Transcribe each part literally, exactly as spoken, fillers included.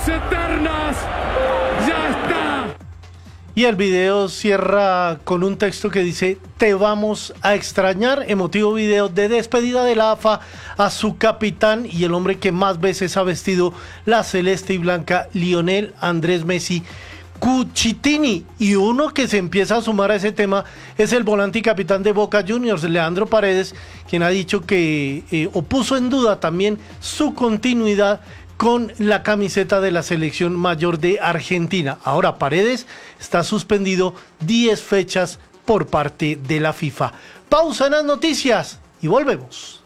eternas. ¡Ya está! Y el video cierra con un texto que dice: te vamos a extrañar. Emotivo video de despedida de la A F A a su capitán y el hombre que más veces ha vestido la celeste y blanca, Lionel Andrés Messi Cuchitini. Y uno que se empieza a sumar a ese tema es el volante y capitán de Boca Juniors, Leandro Paredes, quien ha dicho que eh, o puso en duda también su continuidad con la camiseta de la selección mayor de Argentina. Ahora Paredes está suspendido diez fechas por parte de la FIFA. Pausa en las noticias y volvemos.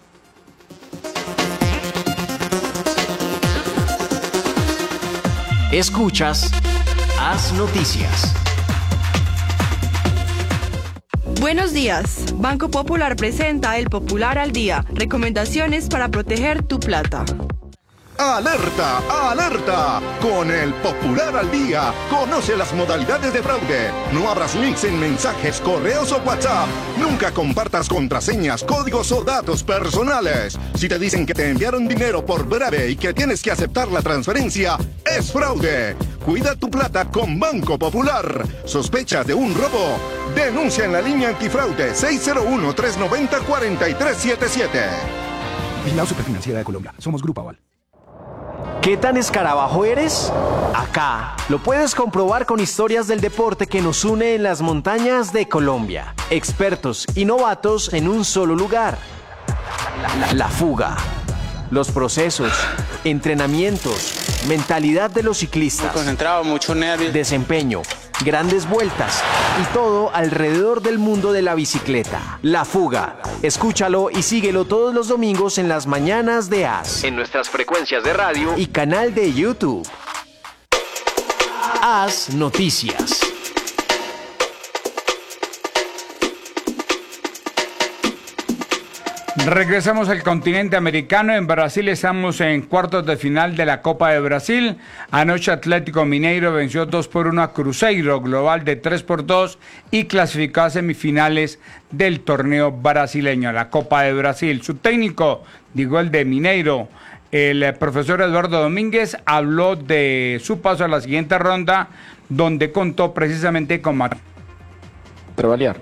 Escuchas Haz Noticias. Buenos días. Banco Popular presenta El Popular al Día. Recomendaciones para proteger tu plata. ¡Alerta! ¡Alerta! Con el Popular al Día, conoce las modalidades de fraude. No abras links en mensajes, correos o WhatsApp. Nunca compartas contraseñas, códigos o datos personales. Si te dicen que te enviaron dinero por breve y que tienes que aceptar la transferencia, es fraude. Cuida tu plata con Banco Popular. ¿Sospechas de un robo? Denuncia en la línea antifraude seis cero uno, tres nueve cero, cuatro tres siete siete. Vigilado Superfinanciera de Colombia. Somos Grupo Aval. ¿Qué tan escarabajo eres? Acá lo puedes comprobar con historias del deporte que nos une en las montañas de Colombia. Expertos y novatos en un solo lugar. La, la, la fuga. Los procesos, entrenamientos, mentalidad de los ciclistas. Muy concentrado, mucho nervio. Desempeño, grandes vueltas y todo alrededor del mundo de la bicicleta. La Fuga. Escúchalo y síguelo todos los domingos en las mañanas de Haz. En nuestras frecuencias de radio y canal de YouTube. Haz Noticias. Regresamos al continente americano. En Brasil estamos en cuartos de final de la Copa de Brasil. Anoche Atlético Mineiro venció dos por uno a Cruzeiro, global de tres por dos, y clasificó a semifinales del torneo brasileño, la Copa de Brasil. Su técnico, digo el de Mineiro, el profesor Eduardo Domínguez, habló de su paso a la siguiente ronda, donde contó precisamente con... Trabalhar.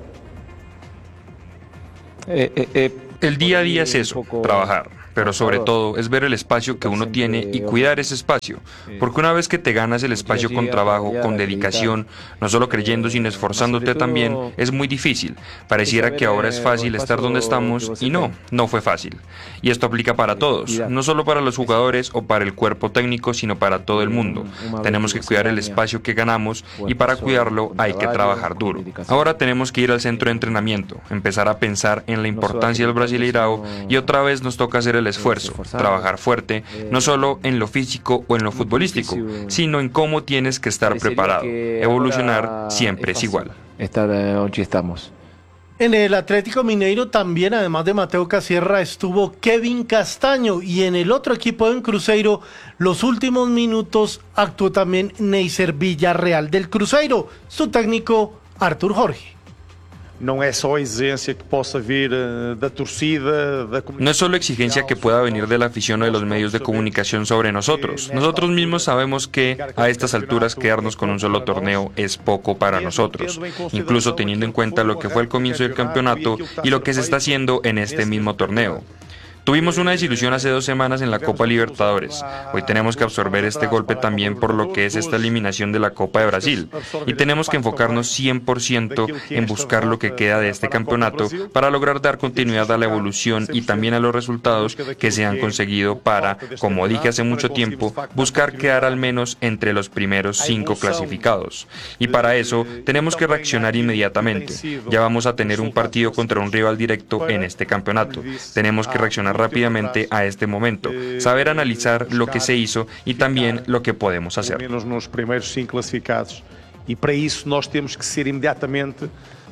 Eh, eh, eh. El día a día es eso, trabajar, pero sobre todo es ver el espacio que uno tiene y cuidar ese espacio, porque una vez que te ganas el espacio con trabajo, con dedicación, no solo creyendo sino esforzándote también, es muy difícil. Pareciera que ahora es fácil estar donde estamos y no, no fue fácil. Y esto aplica para todos, no solo para los jugadores o para el cuerpo técnico, sino para todo el mundo. Tenemos que cuidar el espacio que ganamos y para cuidarlo hay que trabajar duro. Ahora tenemos que ir al centro de entrenamiento, empezar a pensar en la importancia del Brasileirao y otra vez nos toca hacer el esfuerzo, trabajar fuerte, no solo en lo físico o en lo futbolístico, sino en cómo tienes que estar preparado. Evolucionar siempre es igual. Estar donde estamos. En el Atlético Mineiro también, además de Mateo Casierra, estuvo Kevin Castaño, y en el otro equipo en Cruzeiro, los últimos minutos actuó también Neisser Villarreal del Cruzeiro, su técnico Arthur Jorge. No es solo exigencia que possa vir da torcida, da No es solo exigencia que pueda venir de la afición o de los medios de comunicación sobre nosotros. Nosotros mismos sabemos que a estas alturas quedarnos con un solo torneo es poco para nosotros, incluso teniendo en cuenta lo que fue el comienzo del campeonato y lo que se está haciendo en este mismo torneo. Tuvimos una desilusión hace dos semanas en la Copa Libertadores. Hoy tenemos que absorber este golpe también por lo que es esta eliminación de la Copa de Brasil. Y tenemos que enfocarnos cien por ciento en buscar lo que queda de este campeonato para lograr dar continuidad a la evolución y también a los resultados que se han conseguido para, como dije hace mucho tiempo, buscar quedar al menos entre los primeros cinco clasificados. Y para eso tenemos que reaccionar inmediatamente. Ya vamos a tener un partido contra un rival directo en este campeonato. Tenemos que reaccionar rápidamente a este momento, saber analizar lo que se hizo y también lo que podemos hacer. Nos primeros cinco clasificados, y para eso nós temos que ser inmediatamente.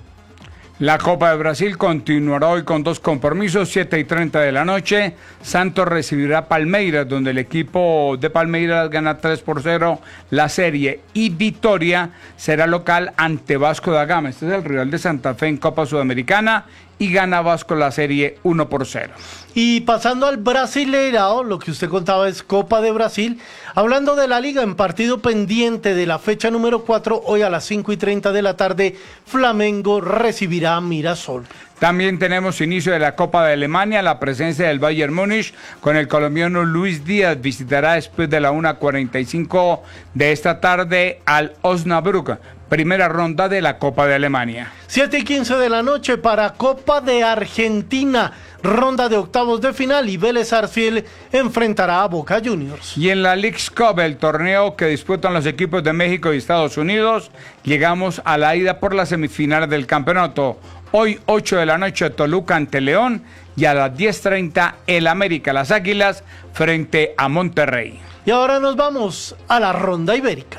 La Copa de Brasil continuará hoy con dos compromisos, siete y treinta de la noche. Santos recibirá Palmeiras, donde el equipo de Palmeiras gana tres por cero la serie, y Vitória será local ante Vasco da Gama. Este es el rival de Santa Fe en Copa Sudamericana, y gana Vasco la serie uno por cero. Y pasando al Brasileirao, lo que usted contaba es Copa de Brasil. Hablando de la liga, en partido pendiente de la fecha número cuatro, hoy a las cinco y treinta de la tarde, Flamengo recibirá a Mirasol. También tenemos inicio de la Copa de Alemania, la presencia del Bayern Múnich con el colombiano Luis Díaz visitará después de la una cuarenta y cinco de esta tarde al Osnabrück, primera ronda de la Copa de Alemania. siete y quince de la noche para Copa de Argentina, ronda de octavos de final y Vélez Sarsfield enfrentará a Boca Juniors. Y en la Leagues Cup, el torneo que disputan los equipos de México y Estados Unidos, llegamos a la ida por las semifinales del campeonato. Hoy ocho de la noche Toluca ante León y a las diez treinta el América Las Águilas frente a Monterrey. Y ahora nos vamos a la ronda ibérica.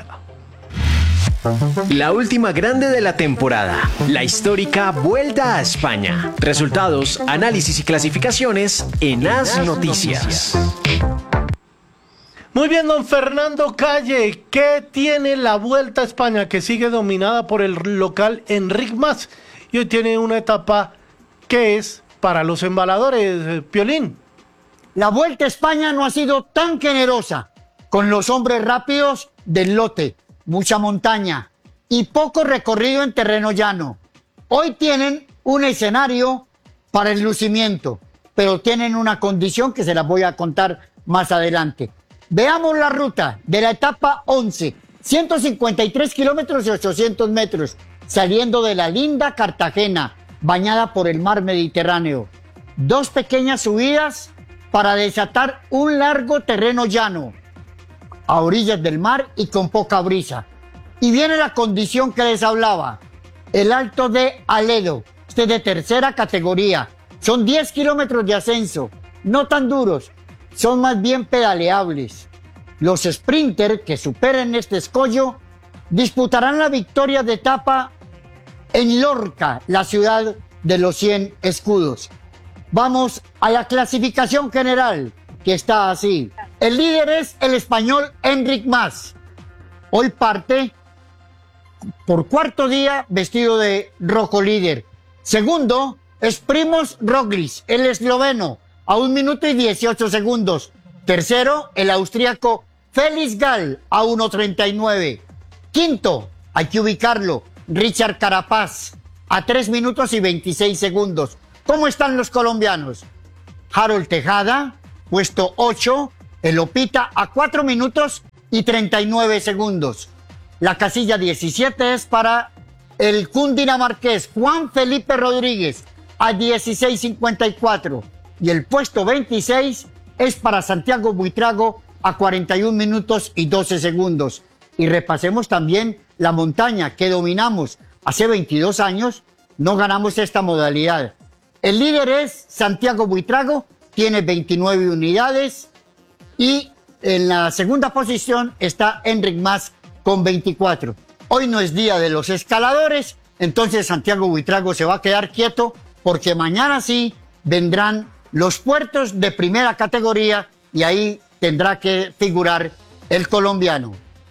La última grande de la temporada, la histórica Vuelta a España. Resultados, análisis y clasificaciones en As Noticias. Muy bien, don Fernando Calle, ¿qué tiene la Vuelta a España que sigue dominada por el local Enric Mas? Y hoy tiene una etapa que es para los embaladores, Piolín. La Vuelta a España no ha sido tan generosa con los hombres rápidos del lote. Mucha montaña y poco recorrido en terreno llano. Hoy tienen un escenario para el lucimiento, pero tienen una condición que se las voy a contar más adelante. Veamos la ruta de la etapa once, ciento cincuenta y tres kilómetros y ochocientos metros, saliendo de la linda Cartagena, bañada por el mar Mediterráneo. Dos pequeñas subidas para desatar un largo terreno llano a orillas del mar y con poca brisa. Y viene la condición que les hablaba, el Alto de Aledo, este de tercera categoría. Son diez kilómetros de ascenso, no tan duros, son más bien pedaleables. Los sprinters que superen este escollo disputarán la victoria de etapa en Lorca, la ciudad de los cien escudos. Vamos a la clasificación general, que está así. El líder es el español Enric Mas. Hoy parte por cuarto día vestido de rojo líder. Segundo es Primož Roglič, el esloveno, a un minuto y dieciocho segundos. Tercero, el austríaco Felix Gall, a uno treinta y nueve. Quinto, hay que ubicarlo, Richard Carapaz, a tres minutos y veintiséis segundos. ¿Cómo están los colombianos? Harold Tejada, puesto ocho, el Opita a cuatro minutos y treinta y nueve segundos. La casilla diecisiete es para el cundinamarqués Juan Felipe Rodríguez a dieciséis cincuenta y cuatro. Y el puesto veintiséis es para Santiago Buitrago a cuarenta y un minutos y doce segundos. Y repasemos también la montaña que dominamos hace veintidós años, no ganamos esta modalidad. El líder es Santiago Buitrago, tiene veintinueve unidades y en la segunda posición está Enric Mas con veinticuatro. Hoy no es día de los escaladores, entonces Santiago Buitrago se va a quedar quieto porque mañana sí vendrán los puertos de primera categoría y ahí tendrá que figurar el colombiano.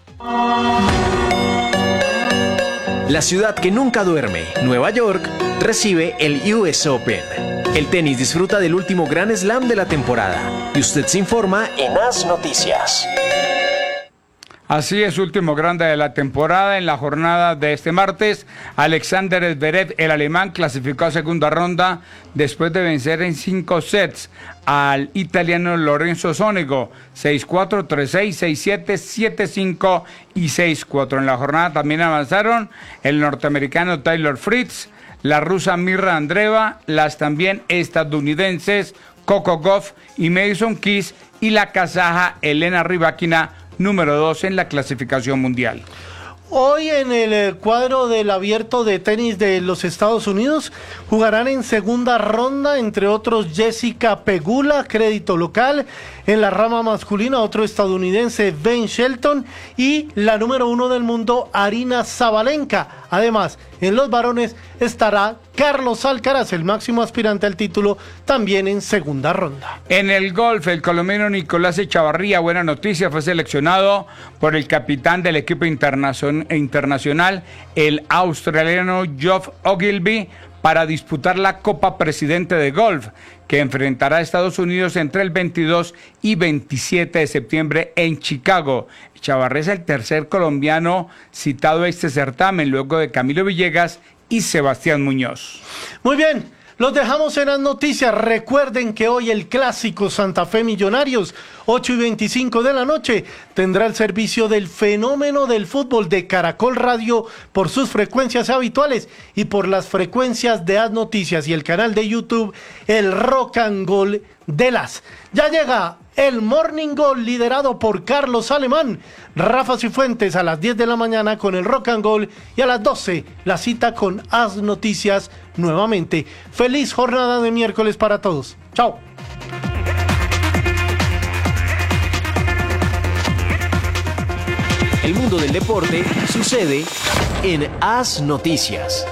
La ciudad que nunca duerme, Nueva York, recibe el U S Open. El tenis disfruta del último Grand Slam de la temporada y usted se informa en As Noticias. Así es, último grande de la temporada. En la jornada de este martes, Alexander Zverev, el alemán, clasificó a segunda ronda después de vencer en cinco sets al italiano Lorenzo Sonego, seis cuatro, tres seis, seis siete, siete cinco y seis cuatro. En la jornada también avanzaron el norteamericano Taylor Fritz, la rusa Mirra Andreeva, las también estadounidenses Coco Gauff y Madison Keys y la kazaja Elena Rybakina, número dos en la clasificación mundial. Hoy en el cuadro del abierto de tenis de los Estados Unidos jugarán en segunda ronda, entre otros, Jessica Pegula, crédito local. En la rama masculina, otro estadounidense, Ben Shelton, y la número uno del mundo, Aryna Sabalenka. Además, en los varones estará Carlos Alcaraz, el máximo aspirante al título, también en segunda ronda. En el golf, el colombiano Nicolás Echavarría, buena noticia, fue seleccionado por el capitán del equipo internacional, el australiano Geoff Ogilvy, para disputar la Copa Presidente de Golf, que enfrentará a Estados Unidos entre el veintidós y veintisiete de septiembre en Chicago. Chavarría es el tercer colombiano citado a este certamen, luego de Camilo Villegas y Sebastián Muñoz. Muy bien, los dejamos en las noticias. Recuerden que hoy el clásico Santa Fe Millonarios, ocho y veinticinco de la noche, tendrá el servicio del fenómeno del fútbol de Caracol Radio por sus frecuencias habituales y por las frecuencias de Haz Noticias y el canal de YouTube El Rock and Gold de las. Ya llega el Morning Gold liderado por Carlos Alemán, Rafa Cifuentes a las diez de la mañana con el Rock and Gold y a las doce la cita con Haz Noticias nuevamente. Feliz jornada de miércoles para todos. Chao. El mundo del deporte sucede en Haz Noticias.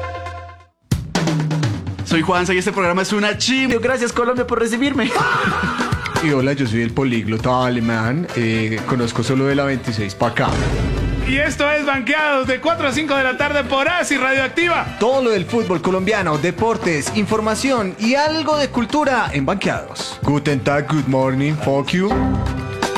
Soy Juanza y este programa es una chimba. Gracias, Colombia, por recibirme. Y hola, yo soy el políglota alemán. Eh, conozco solo de la veintiséis para acá. Y esto es Banqueados de cuatro a cinco de la tarde por ASI Radioactiva. Todo lo del fútbol colombiano, deportes, información y algo de cultura en Banqueados. Guten Tag, good morning, fuck you.